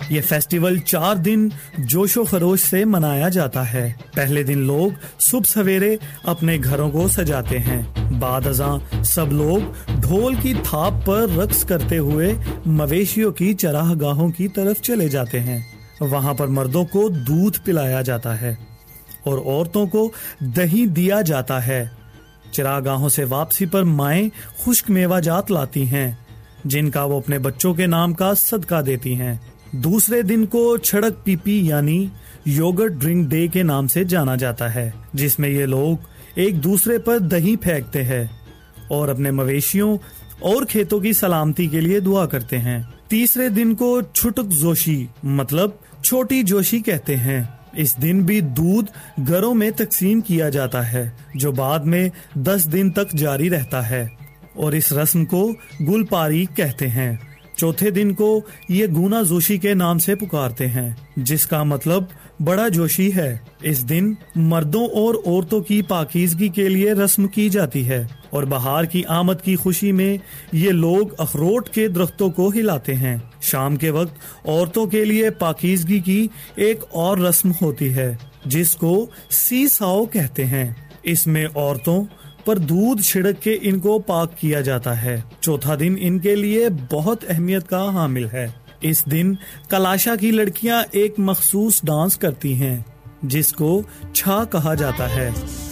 یہ فیسٹیول 4 دن جوش و خروش سے منایا جاتا ہے۔ پہلے دن لوگ صبح سویرے اپنے گھروں کو سجاتے ہیں۔ بعد ازاں سب لوگ ڈھول کی تھاپ پر رقص کرتے ہوئے مویشیوں کی چراہ گاہوں کی طرف چلے جاتے ہیں۔ وہاں پر مردوں کو دودھ پلایا جاتا ہے اور عورتوں کو دہی دیا جاتا ہے۔ چراہ گاہوں سے واپسی پر مائیں خشک میوہ جات لاتی ہیں جن کا وہ اپنے بچوں کے نام کا صدقہ دیتی ہیں۔ دوسرے دن کو چھڑک پیپی یعنی یوگرٹ ڈرنک ڈے کے نام سے جانا جاتا ہے، جس میں یہ لوگ ایک دوسرے پر دہی پھینکتے ہیں اور اپنے مویشیوں اور کھیتوں کی سلامتی کے لیے دعا کرتے ہیں۔ تیسرے دن کو چھٹک زوشی مطلب چھوٹی جوشی کہتے ہیں۔ اس دن بھی دودھ گھروں میں تقسیم کیا جاتا ہے جو بعد میں 10 دن تک جاری رہتا ہے اور اس رسم کو گل پاری کہتے ہیں۔ چوتھے دن کو یہ گونا زوشی کے نام سے پکارتے ہیں جس کا مطلب بڑا جوشی ہے۔ اس دن مردوں اور عورتوں کی پاکیزگی کے لیے رسم کی جاتی ہے اور بہار کی آمد کی خوشی میں یہ لوگ اخروٹ کے درختوں کو ہلاتے ہیں۔ شام کے وقت عورتوں کے لیے پاکیزگی کی ایک اور رسم ہوتی ہے جس کو سی ساؤ کہتے ہیں۔ اس میں عورتوں پر دودھ چھڑک کے ان کو پاک کیا جاتا ہے۔ چوتھا دن ان کے لیے بہت اہمیت کا حامل ہے۔ اس دن کلاشا کی لڑکیاں ایک مخصوص ڈانس کرتی ہیں جس کو چھا کہا جاتا ہے۔